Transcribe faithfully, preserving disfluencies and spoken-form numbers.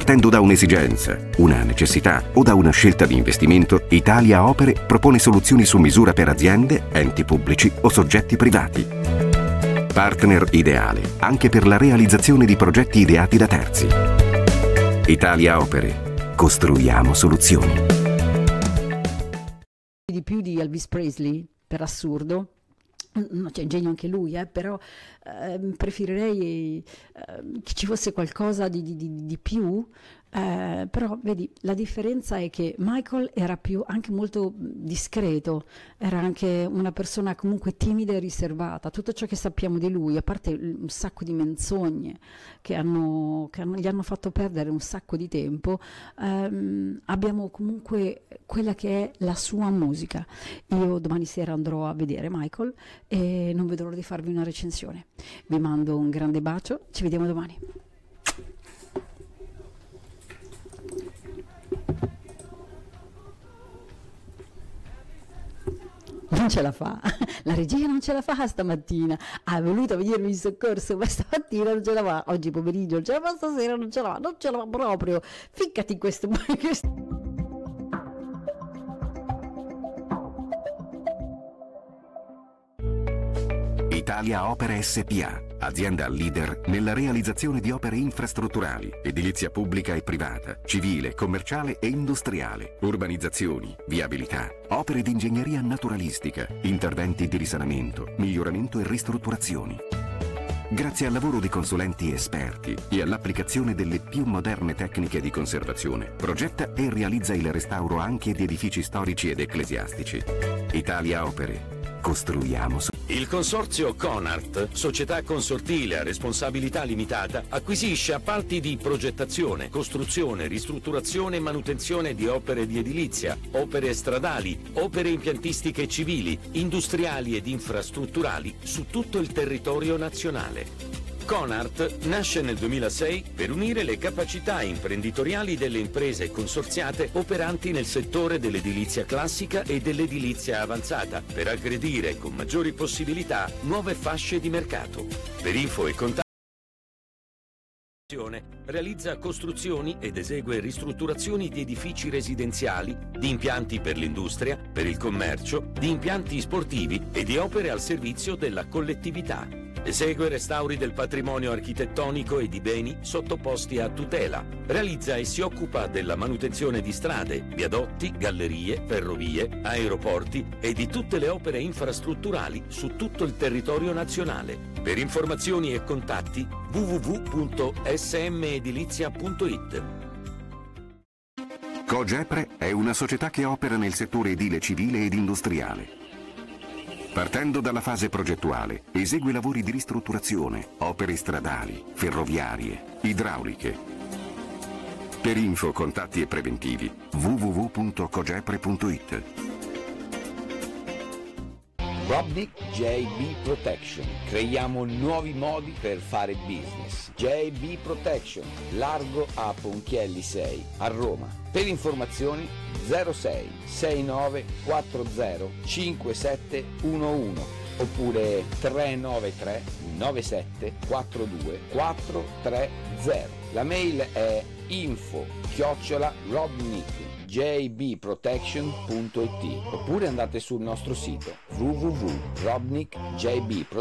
Partendo da un'esigenza, una necessità o da una scelta di investimento, Italia Opere propone soluzioni su misura per aziende, enti pubblici o soggetti privati. Partner ideale anche per la realizzazione di progetti ideati da terzi. Italia Opere. Costruiamo soluzioni. Di più di Elvis Presley, per assurdo. No, c'è genio anche lui, eh, però eh, preferirei eh, che ci fosse qualcosa di, di, di, di più, eh, però vedi, la differenza è che Michael era più anche molto discreto, era anche una persona comunque timida e riservata. Tutto ciò che sappiamo di lui, a parte un sacco di menzogne che, hanno, che hanno, gli hanno fatto perdere un sacco di tempo, ehm, abbiamo comunque quella che è la sua musica. Io domani sera andrò a vedere Michael e non vedo l'ora di farvi una recensione. Vi mando un grande bacio, ci vediamo domani. Non ce la fa, la regia non ce la fa stamattina, ha voluto venirmi in soccorso, ma stamattina non ce la fa, oggi pomeriggio non ce la fa, stasera non ce la fa, non ce la fa proprio, ficcati in questo... Italia Opere S P A, azienda leader nella realizzazione di opere infrastrutturali, edilizia pubblica e privata, civile, commerciale e industriale, urbanizzazioni, viabilità, opere di ingegneria naturalistica, interventi di risanamento, miglioramento e ristrutturazioni. Grazie al lavoro di consulenti esperti e all'applicazione delle più moderne tecniche di conservazione, progetta e realizza il restauro anche di edifici storici ed ecclesiastici. Italia Opere. Costruiamo. Il consorzio Conart, società consortile a responsabilità limitata, acquisisce appalti di progettazione, costruzione, ristrutturazione e manutenzione di opere di edilizia, opere stradali, opere impiantistiche civili, industriali ed infrastrutturali su tutto il territorio nazionale. Conart nasce nel duemilasei per unire le capacità imprenditoriali delle imprese consorziate operanti nel settore dell'edilizia classica e dell'edilizia avanzata, per aggredire con maggiori possibilità nuove fasce di mercato. Per info e contatti realizza costruzioni ed esegue ristrutturazioni di edifici residenziali, di impianti per l'industria, per il commercio, di impianti sportivi e di opere al servizio della collettività. Esegue restauri del patrimonio architettonico e di beni sottoposti a tutela. Realizza e si occupa della manutenzione di strade, viadotti, gallerie, ferrovie, aeroporti e di tutte le opere infrastrutturali su tutto il territorio nazionale. Per informazioni e contatti w w w punto s m edilizia punto i t. Cogepre è una società che opera nel settore edile civile ed industriale. Partendo dalla fase progettuale, esegue lavori di ristrutturazione, opere stradali, ferroviarie, idrauliche. Per info, contatti e preventivi w w w punto cogepre punto i t. Robnik J B Protection. Creiamo nuovi modi per fare business. J B Protection, largo a Ponchielli sei, a Roma. Per informazioni zero sei sei nove quattro zero cinque sette uno uno oppure tre nove tre nove sette quattro due quattro tre zero. La mail è info chiocciola robnik j b protection punto i t oppure andate sul nostro sito w w w punto robnik j b protection